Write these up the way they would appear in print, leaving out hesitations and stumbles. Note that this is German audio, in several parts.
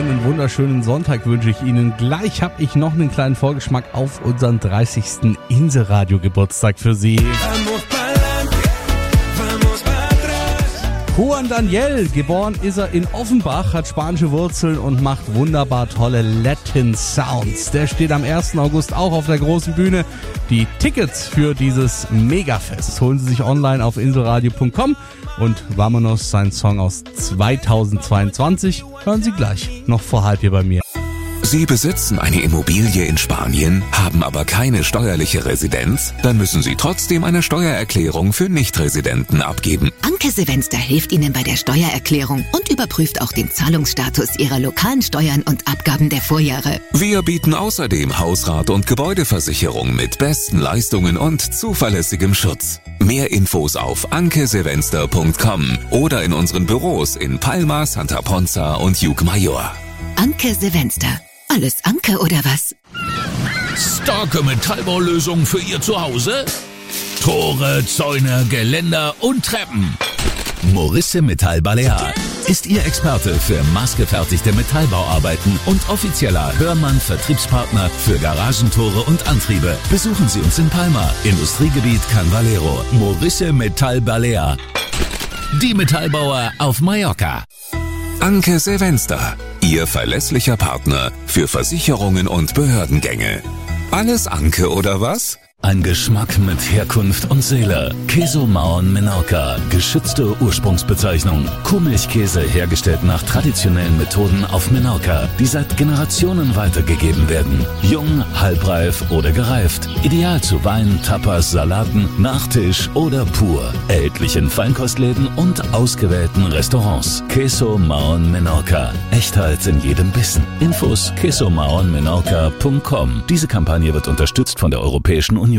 einen wunderschönen Sonntag wünsche ich Ihnen. Gleich habe ich noch einen kleinen Vorgeschmack auf unseren 30. Inselradio-Geburtstag für Sie. Juan Daniel, geboren ist er in Offenbach, hat spanische Wurzeln und macht wunderbar tolle Latin Sounds. Der steht am 1. August auch auf der großen Bühne. Die Tickets für dieses Megafest holen Sie sich online auf inselradio.com und Vámonos, sein Song aus 2022, hören Sie gleich noch vor halb hier bei mir. Sie besitzen eine Immobilie in Spanien, haben aber keine steuerliche Residenz? Dann müssen Sie trotzdem eine Steuererklärung für Nichtresidenten abgeben. Anke Sevenster hilft Ihnen bei der Steuererklärung und überprüft auch den Zahlungsstatus Ihrer lokalen Steuern und Abgaben der Vorjahre. Wir bieten außerdem Hausrat- und Gebäudeversicherung mit besten Leistungen und zuverlässigem Schutz. Mehr Infos auf ankesevenster.com oder in unseren Büros in Palma, Santa Ponza und Llucmajor. Anke Sevenster. Alles Anke oder was? Starke Metallbaulösung für Ihr Zuhause? Tore, Zäune, Geländer und Treppen. Morisse Metall Balear ist Ihr Experte für maßgefertigte Metallbauarbeiten und offizieller Hörmann-Vertriebspartner für Garagentore und Antriebe. Besuchen Sie uns in Palma, Industriegebiet Can Valero. Morisse Metall Balear. Die Metallbauer auf Mallorca. Anke Sevenster, Ihr verlässlicher Partner für Versicherungen und Behördengänge. Alles Anke oder was? Ein Geschmack mit Herkunft und Seele. Queso Maon Menorca, geschützte Ursprungsbezeichnung. Kuhmilchkäse hergestellt nach traditionellen Methoden auf Menorca, die seit Generationen weitergegeben werden. Jung, halbreif oder gereift. Ideal zu Wein, Tapas, Salaten, Nachtisch oder pur. Erhältlich in Feinkostläden und ausgewählten Restaurants. Queso Maon Menorca. Echtheit in jedem Bissen. Infos quesomaonmenorca.com. Diese Kampagne wird unterstützt von der Europäischen Union.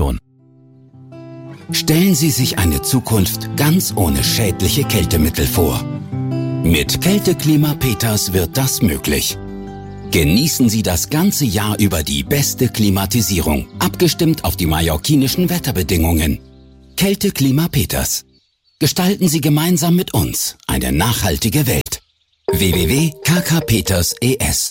Stellen Sie sich eine Zukunft ganz ohne schädliche Kältemittel vor. Mit Kälteklima Peters wird das möglich. Genießen Sie das ganze Jahr über die beste Klimatisierung, abgestimmt auf die mallorquinischen Wetterbedingungen. Kälteklima Peters. Gestalten Sie gemeinsam mit uns eine nachhaltige Welt. www.kkpeters.es.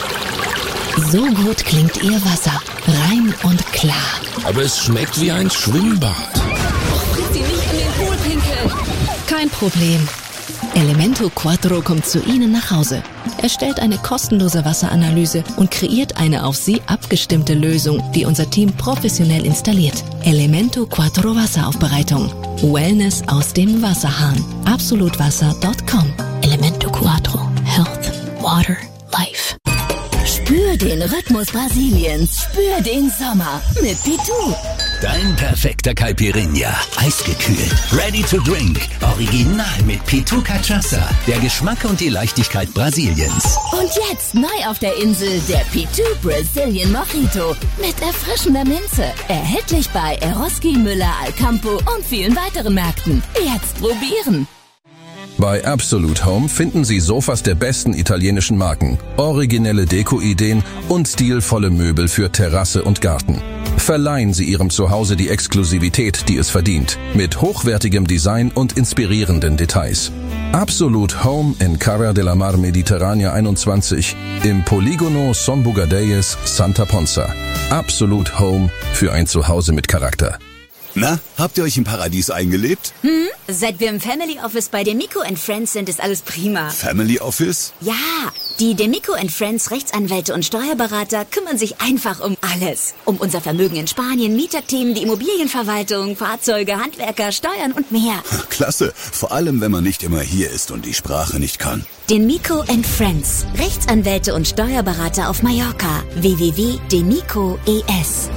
So gut klingt Ihr Wasser. Rein und klar. Aber es schmeckt wie ein Schwimmbad. Lass Sie nicht in den Pool pinkeln. Kein Problem. Elemento Quattro kommt zu Ihnen nach Hause. Er stellt eine kostenlose Wasseranalyse und kreiert eine auf Sie abgestimmte Lösung, die unser Team professionell installiert. Elemento Quattro Wasseraufbereitung. Wellness aus dem Wasserhahn. Absolutwasser.com. Elemento Quattro. Health. Water. Life. Spür den Rhythmus Brasiliens. Spür den Sommer mit Pitu. Dein perfekter Caipirinha. Eisgekühlt. Ready to drink. Original mit Pitu Cachaça. Der Geschmack und die Leichtigkeit Brasiliens. Und jetzt neu auf der Insel der Pitu Brazilian Mojito mit erfrischender Minze. Erhältlich bei Eroski, Müller, Alcampo und vielen weiteren Märkten. Jetzt probieren. Bei Absolute Home finden Sie Sofas der besten italienischen Marken, originelle Deko-Ideen und stilvolle Möbel für Terrasse und Garten. Verleihen Sie Ihrem Zuhause die Exklusivität, die es verdient, mit hochwertigem Design und inspirierenden Details. Absolute Home in Cara de la Mar Mediterranea 21 im Polígono Son Bugadeyes, Santa Ponza. Absolute Home für ein Zuhause mit Charakter. Na, habt ihr euch im Paradies eingelebt? Seit wir im Family Office bei Demico & Friends sind, ist alles prima. Family Office? Ja, die Demico & Friends Rechtsanwälte und Steuerberater kümmern sich einfach um alles. Um unser Vermögen in Spanien, Mieterthemen, die Immobilienverwaltung, Fahrzeuge, Handwerker, Steuern und mehr. Klasse, vor allem wenn man nicht immer hier ist und die Sprache nicht kann. Demico & Friends Rechtsanwälte und Steuerberater auf Mallorca. www.demico.es.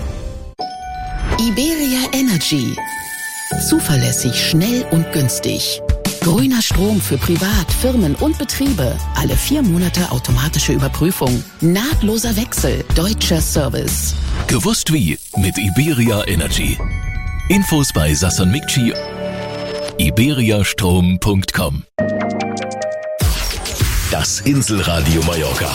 Iberia Energy. Zuverlässig, schnell und günstig. Grüner Strom für Privat, Firmen und Betriebe. Alle 4 Monate automatische Überprüfung. Nahtloser Wechsel. Deutscher Service. Gewusst wie mit Iberia Energy. Infos bei Sasson Mikci. iberiastrom.com. Das Inselradio Mallorca.